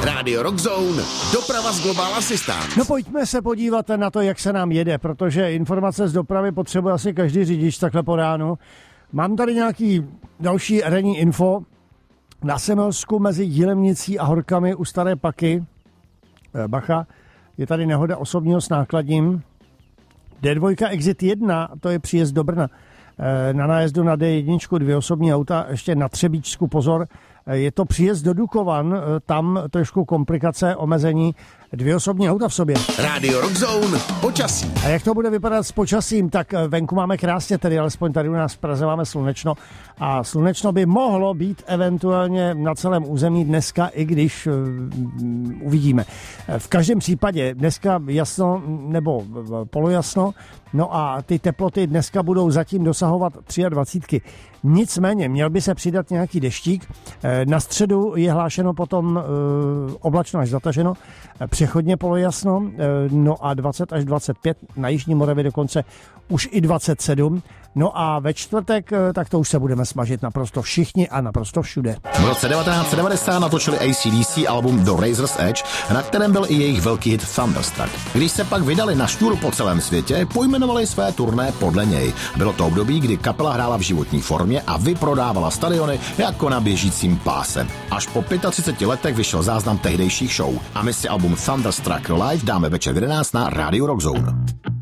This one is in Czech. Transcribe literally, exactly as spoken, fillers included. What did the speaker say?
Radio Rock Zone, doprava z Global Assistance. No pojďme se podívat na to, jak se nám jede, protože informace z dopravy potřebuje asi každý řidič takhle po ránu. Mám tady nějaký další ranní info. Na Semelsku mezi Jilemnicí a Horkami u Staré Paky, bacha, je tady nehoda osobního s nákladním. D dva Exit jedna, to je příjezd do Brna. Na nájezdu na D jedna dvě osobní auta, ještě na Třebíčsku pozor. Je to příjezd do Dukovan, tam trošku komplikace, omezení, dvě osobní auta v sobě. Radio Rock Zone, počasí. A jak to bude vypadat s počasím, tak venku máme krásně, tedy alespoň tady u nás v Praze máme slunečno. A slunečno by mohlo být eventuálně na celém území dneska, i když uh, uvidíme. V každém případě dneska jasno nebo polojasno, no a ty teploty dneska budou zatím dosahovat dvacet tři. Nicméně měl by se přidat nějaký deštík. Na středu je hlášeno potom uh, oblačno až zataženo, přechodně polojasno, uh, no a dvacet až dvacet pět, na Jižní Moravě dokonce už i dvacet sedm. No a ve čtvrtek, tak to už se budeme smažit naprosto všichni a naprosto všude. V roce devatenáct set devadesát natočili A C D C album The Razor's Edge, na kterém byl i jejich velký hit Thunderstruck. Když se pak vydali na šňůru po celém světě, pojmenovali své turné podle něj. Bylo to období, kdy kapela hrála v životní formě a vyprodávala stadiony jako na běžícím páse. Až po třiceti pěti letech vyšel záznam tehdejších show. A my si album Thunderstruck Live dáme večer v jedenáct na Radio Rock Zone.